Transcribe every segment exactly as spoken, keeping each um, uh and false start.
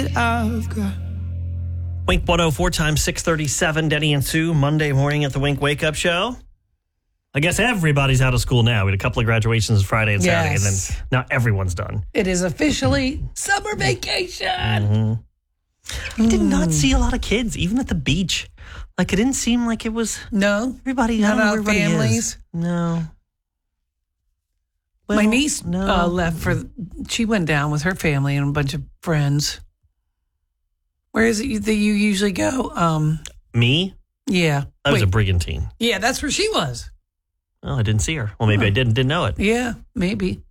I've got. Wink one oh four times six thirty-seven, Denny and Sue, Monday morning at the Wink Wake Up Show. I guess everybody's out of school now. We had a couple of graduations Friday and Saturday, Yes. and then now everyone's done. It is officially summer vacation. Mm-hmm. I did not see a lot of kids, even at the beach. Like, it didn't seem like it was No, everybody. Not I don't know all where everybody families? is. No. Well, my niece no. uh, left for. She went down with her family and a bunch of friends. Where is it you- that you usually go? Um, Me? yeah, I was Wait. a brigantine. yeah, that's where she was. Oh, I didn't see her. Well, maybe Oh. I didn't didn't know it. Yeah, maybe.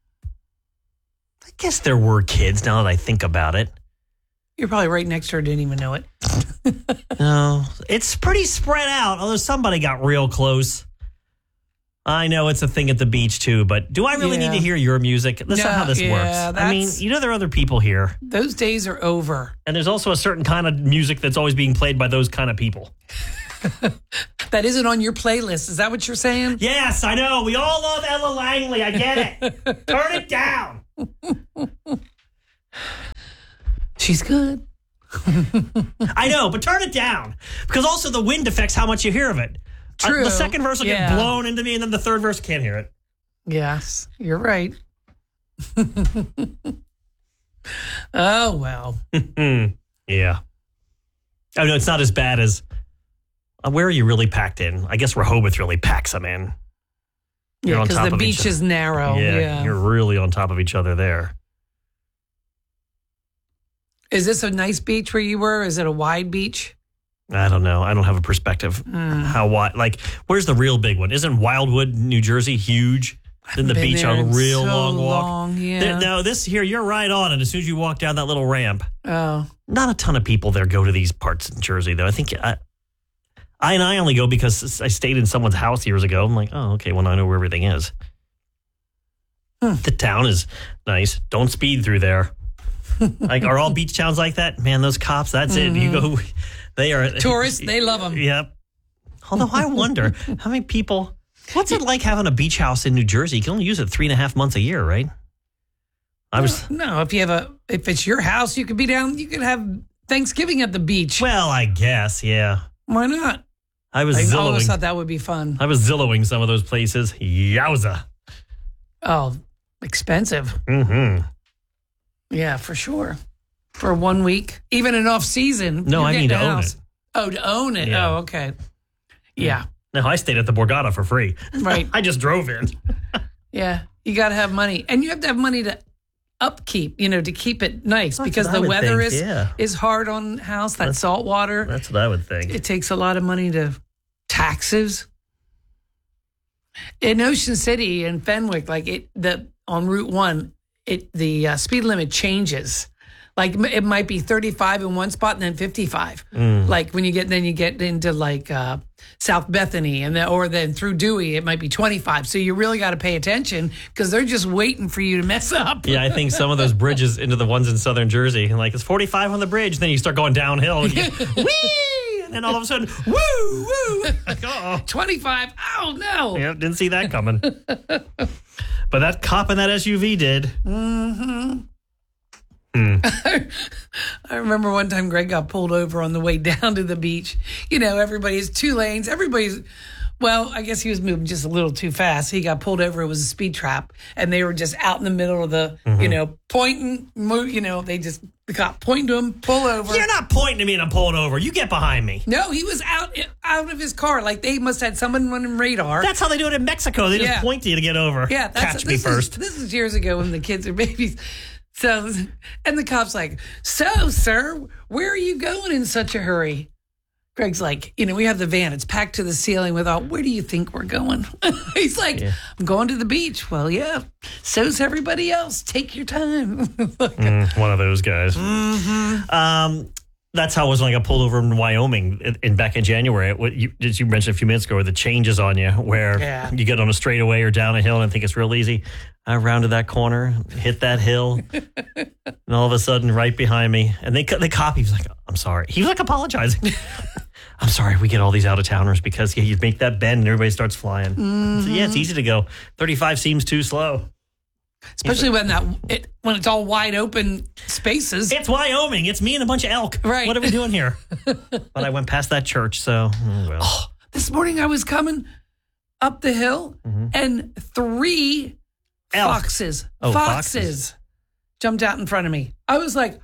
I guess there were kids now that I think about it. You're probably right next to her. Didn't even know it. No, it's pretty spread out, although somebody got real close. I know it's a thing at the beach, too, but do I really Yeah. need to hear your music? That's No, not how this yeah, works. I mean, that's- you know there are other people here, Those days are over. and there's also a certain kind of music that's always being played by those kind of people. That isn't on your playlist. Is that what you're saying? Yes, I know. We all love Ella Langley. I get it. Turn it down. She's good. I know, but turn it down. Because also the wind affects how much you hear of it. Uh, True. the second verse will Yeah. get blown into me, and then the third verse can't hear it. Yes, you're right. Oh, well. Yeah. Oh, no, it's not as bad as... Uh, where are you really packed in? I guess Rehoboth really packs them in. You're Yeah, on because top the of each beach other. is narrow. yeah, Yeah. you're really on top of each other there. Is this a nice beach where you were? Is it a wide beach? I don't know. I don't have a perspective. Mm. How wide? Like, where's the real big one? Isn't Wildwood, New Jersey, huge? Then the Been beach there on a in real so long walk. long, yeah. There- no, this here, you're right on it. As soon as you walk down that little ramp, Oh, not a ton of people there go to these parts in Jersey, though. I think I, I and I only go because I stayed in someone's house years ago. I'm like, oh, okay, well, now I know where everything is. Hmm. The town is nice. Don't speed through there. Like, are all beach towns like that? Man, those cops, that's it. You go, they are. tourists, they love them. Yep. Although I wonder how many people, what's it like having a beach house in New Jersey? You can only use it three and a half months a year, right? I was, No, if you have a, if it's your house, you could be down, you could have Thanksgiving at the beach. well, I guess, yeah. Why not? I was I always Zillowing. thought that would be fun. I was Zillowing some of those places. Yowza. Oh, expensive. Mm-hmm. Yeah, for sure. For one week, even an off season. No, you're I getting mean to a own house. it. Oh, to own it. Yeah. Oh, okay. Yeah, No, I stayed at the Borgata for free. right. I just drove in. Yeah, you got to have money, and you have to have money to upkeep. You know, to keep it nice That's because what I the would weather think, is yeah. is hard on house. That That's- salt water. That's what I would think. It takes a lot of money to taxes. In Ocean City and Fenwick, like it, the on Route One, it the uh, speed limit changes. Like m- it might be thirty-five in one spot and then fifty-five. Mm. Like when you get then you get into like uh, South Bethany and then or then through Dewey, it might be twenty-five. So you really got to pay attention because they're just waiting for you to mess up. Yeah, I think some of those bridges into the ones in southern Jersey, and like it's forty-five on the bridge, then you start going downhill, and you, whee, and then all of a sudden, woo, woo, like, oh, twenty-five. Oh no. yeah, didn't see that coming. But that cop in that S U V did. Mm-hmm. Hmm. I remember one time Greg got pulled over on the way down to the beach. You know, everybody's two lanes. Everybody's, well, I guess he was moving just a little too fast. He got pulled over. It was a speed trap. And they were just out in the middle of the, Mm-hmm. you know, pointing, move, you know, they just, the cop pointing to him, pull over. You're not pointing to me and I'm pulling over. You get behind me. No, he was out out of his car. Like they must have had someone running radar. That's how they do it in Mexico. They just Yeah. point to you to get over. Yeah, that's, Catch me this first. Is, this is years ago when the kids are babies. So, and the cop's like, "So, sir, where are you going in such a hurry?" Greg's like, "You know, we have the van. It's packed to the ceiling with all. Where do you think we're going?" He's like, Yeah. "I'm going to the beach." Well, yeah. So's everybody else. Take your time. Mm, one of those guys. Mm-hmm. Um, that's how it was when I got pulled over in Wyoming in, in back in January. What you, as you mentioned a few minutes ago, where the changes on you, where Yeah. you get on a straightaway or down a hill and think it's real easy. I rounded that corner, hit that hill, and all of a sudden, right behind me, and they the cop, he was like, "I'm sorry." He was like apologizing. "I'm sorry, we get all these out of towners because yeah, you make that bend and everybody starts flying." Mm-hmm. So, yeah, it's easy to go. thirty-five seems too slow. Especially when that it, when it's all wide open spaces. It's Wyoming. It's me and a bunch of elk. Right. What are we doing here? But I went past that church, so oh, well. Oh, this morning I was coming up the hill mm-hmm. and three elk. foxes, oh, foxes, foxes jumped out in front of me. I was like,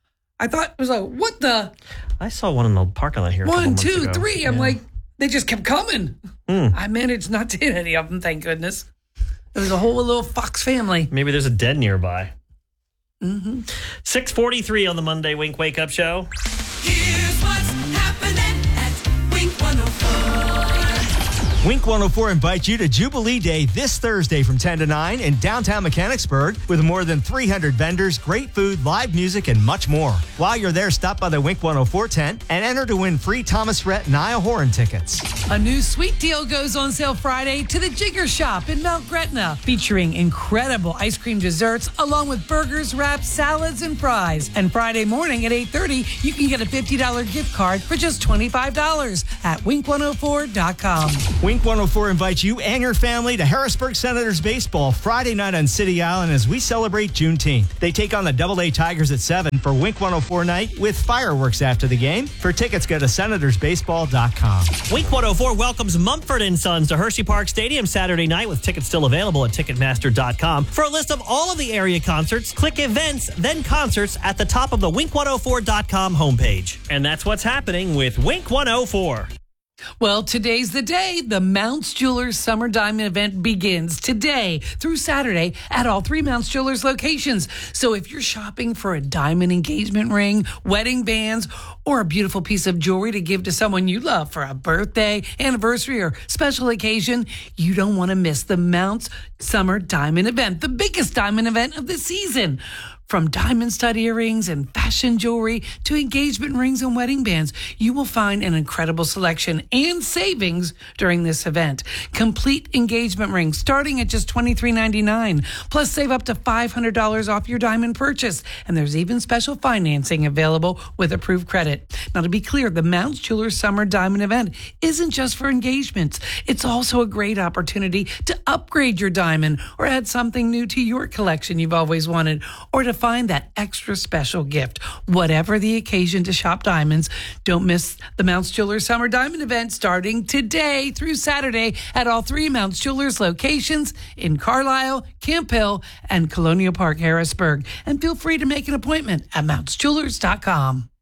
I thought it was like, what the? I saw one in the parking lot here. One, a two, ago. three. I'm yeah. like, they just kept coming. Mm. I managed not to hit any of them, thank goodness. There was a whole little fox family. Maybe there's a den nearby. Mm-hmm. six forty-three on the Monday Wink Wake Up Show. Here's what's happening at Wink one oh four. Wink one oh four invites you to Jubilee Day this Thursday from ten to nine in downtown Mechanicsburg with more than three hundred vendors, great food, live music, and much more. While you're there, stop by the Wink one oh four tent and enter to win free Thomas Rhett Niall Horan tickets. A new sweet deal goes on sale Friday to the Jigger Shop in Mount Gretna, featuring incredible ice cream desserts along with burgers, wraps, salads, and fries. And Friday morning at eight thirty, you can get a fifty dollars gift card for just twenty-five dollars at wink one oh four dot com. Wink one oh four invites you and your family to Harrisburg Senators baseball Friday night on City Island as we celebrate Juneteenth. They take on the Double A Tigers at seven for Wink one oh four night with fireworks after the game. For tickets, go to senators baseball dot com. Wink one oh four welcomes Mumford and Sons to Hershey Park Stadium Saturday night with tickets still available at ticketmaster dot com. For a list of all of the area concerts, click events, then concerts at the top of the wink one oh four dot com homepage. And that's what's happening with Wink one oh four. Well, today's the day. The Mounts Jewelers Summer Diamond Event begins today through Saturday at all three Mounts Jewelers locations. So if you're shopping for a diamond engagement ring, wedding bands, or a beautiful piece of jewelry to give to someone you love for a birthday, anniversary, or special occasion, you don't want to miss the Mounts Summer Diamond Event, the biggest diamond event of the season. From diamond stud earrings and fashion jewelry to engagement rings and wedding bands, you will find an incredible selection and savings during this event. Complete engagement rings starting at just twenty-three ninety-nine. Plus, save up to five hundred dollars off your diamond purchase. And there's even special financing available with approved credit. Now, to be clear, the Mounts Jewelers Summer Diamond Event isn't just for engagements. It's also a great opportunity to upgrade your diamond or add something new to your collection you've always wanted, or to find that extra special gift. Whatever the occasion to shop diamonds, don't miss the Mounts Jewelers Summer Diamond Event starting today through Saturday at all three Mounts Jewelers locations in Carlisle, Camp Hill, and Colonial Park, Harrisburg. And feel free to make an appointment at mounts jewelers dot com.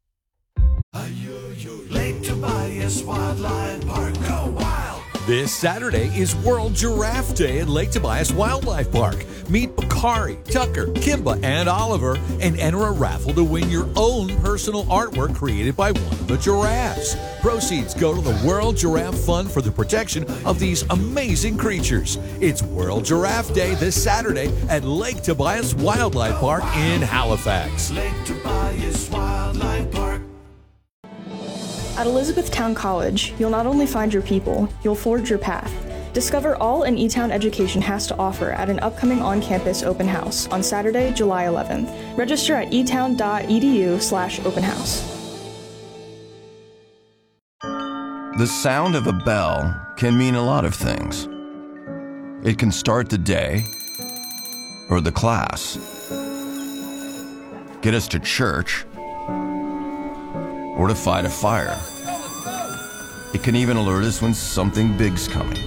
Lake Tobias Wildlife Park. Go wild! This Saturday is World Giraffe Day at Lake Tobias Wildlife Park. Meet Bakari, Tucker, Kimba, and Oliver and enter a raffle to win your own personal artwork created by one of the giraffes. Proceeds go to the World Giraffe Fund for the protection of these amazing creatures. It's World Giraffe Day this Saturday at Lake Tobias Wildlife Park in Halifax. Lake Tobias Wildlife Park. At Elizabethtown College, you'll not only find your people, you'll forge your path. Discover all an E-Town education has to offer at an upcoming on-campus open house on Saturday, July eleventh. Register at etown dot e d u slash open house. The sound of a bell can mean a lot of things. It can start the day or the class, get us to church, or to fight a fire. It can even alert us when something big's coming.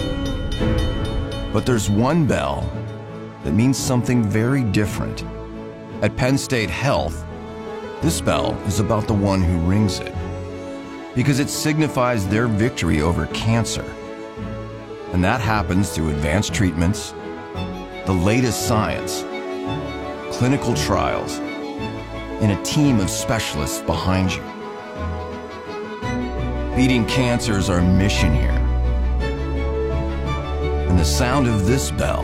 But there's one bell that means something very different. At Penn State Health, this bell is about the one who rings it, because it signifies their victory over cancer. And that happens through advanced treatments, the latest science, clinical trials, and a team of specialists behind you. Beating cancer is our mission here. And the sound of this bell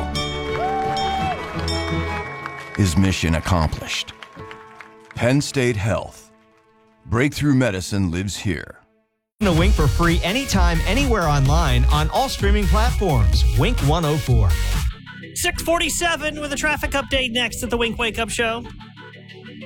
is mission accomplished. Penn State Health. Breakthrough medicine lives here. To Wink for free anytime, anywhere online on all streaming platforms. Wink one oh four. six forty-seven with a traffic update next at the Wink Wake Up Show.